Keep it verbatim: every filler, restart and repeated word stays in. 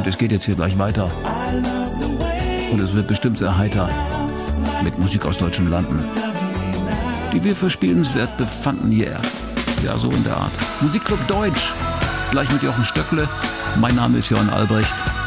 Und es geht jetzt hier gleich weiter. Und es wird bestimmt sehr heiter mit Musik aus deutschen Landen, die wir für spielenswert befanden. Yeah. Ja, so in der Art. Musikclub Deutsch. Gleich mit Jochen Stöckle. Mein Name ist Jörn Albrecht.